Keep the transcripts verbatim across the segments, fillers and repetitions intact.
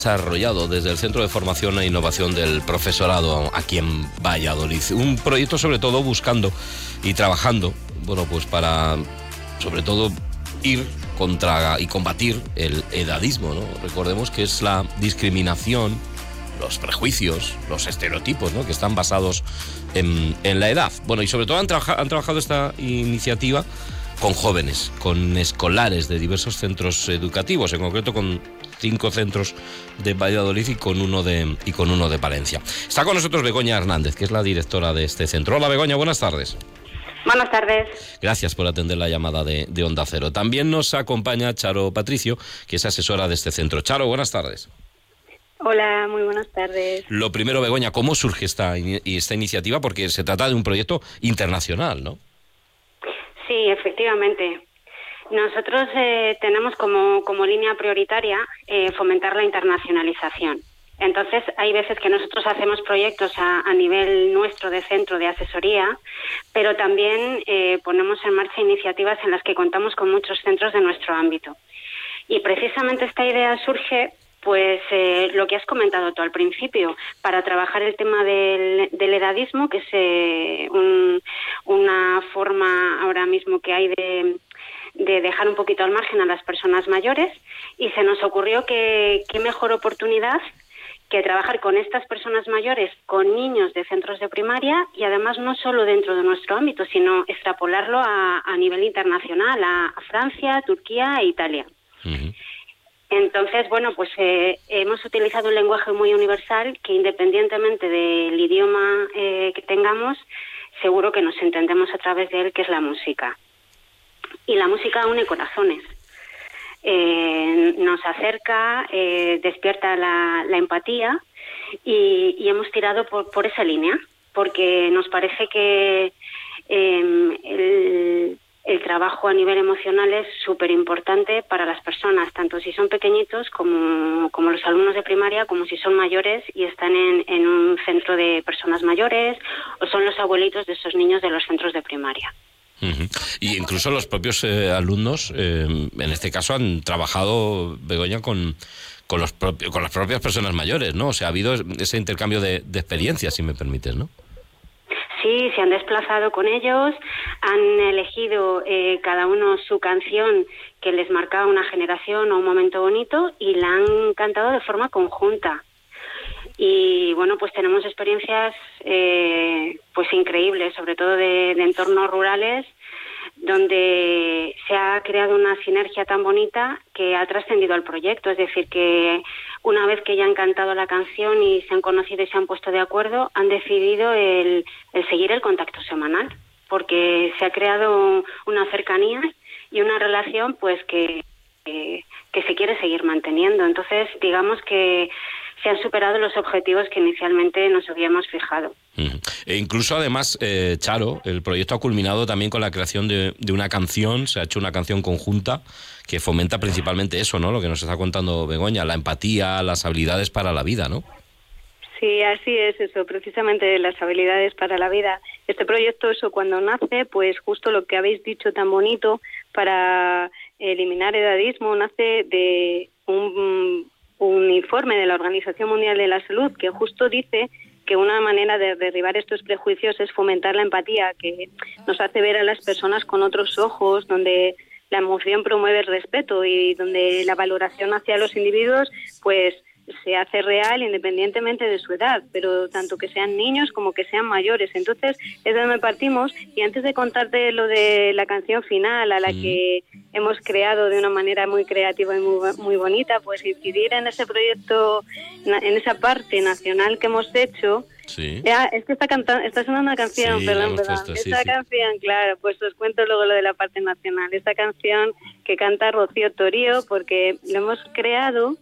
Desarrollado desde el Centro de Formación e Innovación del Profesorado aquí en Valladolid. Un proyecto sobre todo buscando y trabajando, bueno, pues para sobre todo ir contra y combatir el edadismo, ¿no? Recordemos que es la discriminación, los prejuicios, los estereotipos, ¿no?, que están basados en, en la edad. Bueno, y sobre todo han, trabaja, han trabajado esta iniciativa con jóvenes, con escolares de diversos centros educativos, en concreto con cinco centros de Valladolid y con uno de y con uno de Palencia. Está con nosotros Begoña Hernández, que es la directora de este centro. Hola Begoña, buenas tardes. Buenas tardes. Gracias por atender la llamada de, de Onda Cero. También nos acompaña Charo Patricio, que es asesora de este centro. Charo, buenas tardes. Hola, muy buenas tardes. Lo primero, Begoña, ¿cómo surge esta, esta iniciativa? Porque se trata de un proyecto internacional, ¿no? Sí, efectivamente. Nosotros eh, tenemos como, como línea prioritaria eh, fomentar la internacionalización. Entonces, hay veces que nosotros hacemos proyectos a, a nivel nuestro de centro de asesoría, pero también eh, ponemos en marcha iniciativas en las que contamos con muchos centros de nuestro ámbito. Y precisamente esta idea surge, pues, eh, lo que has comentado tú al principio, para trabajar el tema del, del edadismo, que es eh, un, una forma ahora mismo que hay de... de dejar un poquito al margen a las personas mayores, y se nos ocurrió que qué mejor oportunidad que trabajar con estas personas mayores, con niños de centros de primaria, y además no solo dentro de nuestro ámbito, sino extrapolarlo a, a nivel internacional, a, a Francia, Turquía e Italia. Uh-huh. Entonces, bueno, pues eh, hemos utilizado un lenguaje muy universal que, independientemente del idioma eh, que tengamos, seguro que nos entendemos a través de él, que es la música. Y la música une corazones, eh, nos acerca, eh, despierta la, la empatía, y, y hemos tirado por, por esa línea, porque nos parece que eh, el, el trabajo a nivel emocional es súper importante para las personas, tanto si son pequeñitos como, como los alumnos de primaria, como si son mayores y están en, en un centro de personas mayores, o son los abuelitos de esos niños de los centros de primaria. Uh-huh. Y incluso los propios eh, alumnos, eh, en este caso, han trabajado, Begoña, con, con, los propios, con las propias personas mayores, ¿no? O sea, ha habido ese intercambio de, de experiencias, si me permites, ¿no? Sí, se han desplazado con ellos, han elegido eh, cada uno su canción que les marcaba una generación o un momento bonito, y la han cantado de forma conjunta. Y bueno, pues tenemos experiencias eh, pues increíbles, sobre todo de, de entornos rurales, donde se ha creado una sinergia tan bonita que ha trascendido al proyecto. Es decir, que una vez que ya han cantado la canción y se han conocido y se han puesto de acuerdo, han decidido el, el seguir el contacto semanal, porque se ha creado una cercanía y una relación pues que, que, que se quiere seguir manteniendo. Entonces, digamos que se han superado los objetivos que inicialmente nos habíamos fijado. Mm. E incluso, además, eh, Charo, el proyecto ha culminado también con la creación de, de una canción, se ha hecho una canción conjunta que fomenta principalmente eso, ¿no? Lo que nos está contando Begoña, la empatía, las habilidades para la vida, ¿no? Sí, así es eso, precisamente las habilidades para la vida. Este proyecto, eso, cuando nace, pues justo lo que habéis dicho tan bonito, para eliminar edadismo, nace de un... un informe de la Organización Mundial de la Salud que justo dice que una manera de derribar estos prejuicios es fomentar la empatía, que nos hace ver a las personas con otros ojos, donde la emoción promueve el respeto y donde la valoración hacia los individuos pues se hace real independientemente de su edad, pero tanto que sean niños como que sean mayores. Entonces es de donde partimos, y antes de contarte lo de la canción final, a la mm. que hemos creado de una manera muy creativa y muy, muy bonita, pues incidir en ese proyecto, en esa parte nacional que hemos hecho. Sí. Ya, es que está cantando, está sonando una canción, sí, perdón, perdón. Puesto, sí, Esta sí. canción, claro, pues os cuento luego lo de la parte nacional. Esta canción que canta Rocío Torío, porque lo hemos creado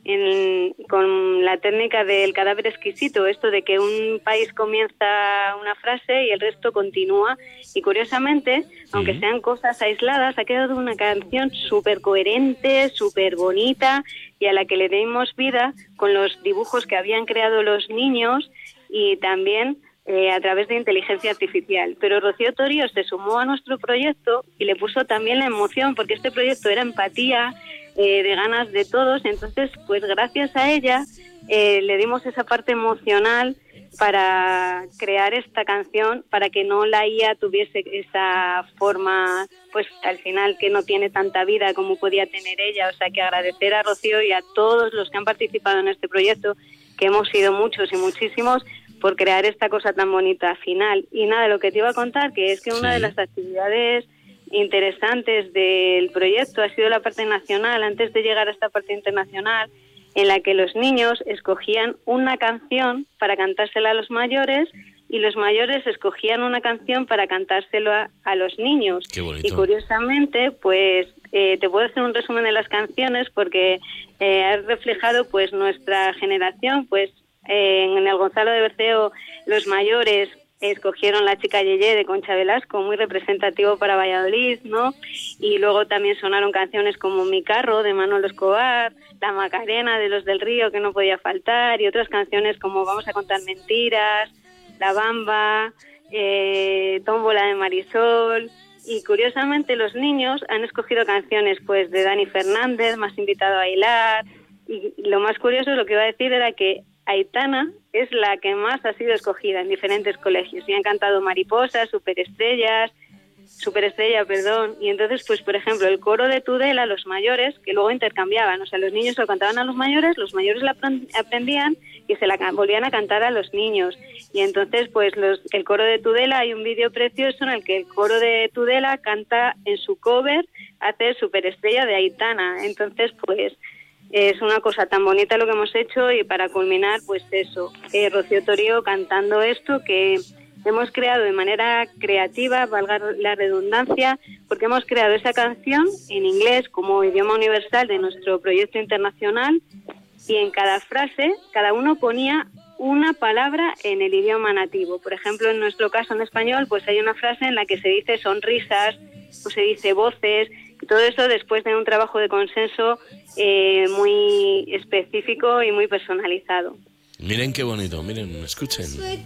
en, con la técnica del cadáver exquisito, esto de que un país comienza una frase y el resto continúa, y curiosamente, aunque uh-huh. sean cosas aisladas, ha quedado una canción súper coherente, súper bonita, y a la que le dimos vida con los dibujos que habían creado los niños, y también eh, a través de inteligencia artificial. Pero Rocío Torío se sumó a nuestro proyecto y le puso también la emoción, porque este proyecto era empatía, eh, de ganas de todos. Entonces, pues gracias a ella eh, le dimos esa parte emocional para crear esta canción, para que no la I A tuviese esa forma, pues al final que no tiene tanta vida como podía tener ella. O sea, que agradecer a Rocío y a todos los que han participado en este proyecto, que hemos sido muchos y muchísimos, por crear esta cosa tan bonita final. Y nada, lo que te iba a contar, que es que una Sí. de las actividades interesantes del proyecto ha sido la parte nacional, antes de llegar a esta parte internacional, en la que los niños escogían una canción para cantársela a los mayores y los mayores escogían una canción para cantárselo a, a los niños. Qué bonito. Y curiosamente, pues eh, te puedo hacer un resumen de las canciones porque eh, ha reflejado pues nuestra generación. Pues eh, en el Gonzalo de Berceo los mayores escogieron La chica Yeye de Concha Velasco, muy representativo para Valladolid, ¿no? Y luego también sonaron canciones como Mi carro de Manolo Escobar, La Macarena de Los del Río, que no podía faltar, y otras canciones como Vamos a contar mentiras, La Bamba, eh, Tómbola de Marisol. Y curiosamente los niños han escogido canciones pues de Dani Fernández, Más invitado a bailar, y lo más curioso, lo que iba a decir era que Aitana es la que más ha sido escogida en diferentes colegios y han cantado Mariposas, Superestrellas, Superestrella, perdón. Y entonces, pues por ejemplo, el coro de Tudela, los mayores, que luego intercambiaban, o sea, los niños lo cantaban a los mayores, los mayores la aprendían y se la volvían a cantar a los niños. Y entonces, pues los, el coro de Tudela, hay un vídeo precioso en el que el coro de Tudela canta en su cover, hace Superestrella de Aitana. Entonces, pues es una cosa tan bonita lo que hemos hecho. Y para culminar, pues eso, eh, Rocío Torío cantando esto que hemos creado de manera creativa, valga la redundancia, porque hemos creado esa canción en inglés como idioma universal de nuestro proyecto internacional, y en cada frase cada uno ponía una palabra en el idioma nativo. Por ejemplo, en nuestro caso en español, pues hay una frase en la que se dice sonrisas o se dice voces, y todo eso después de un trabajo de consenso eh, muy específico y muy personalizado. Miren qué bonito, miren, escuchen.